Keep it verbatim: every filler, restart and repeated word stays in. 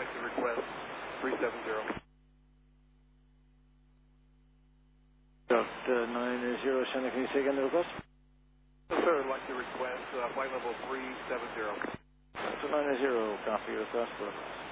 like to request three seven zero. Delta nine zero, Center, can you say again the request? Yes, sir. I'd like to request uh, flight level three seven zero. Delta nine zero, copy your request.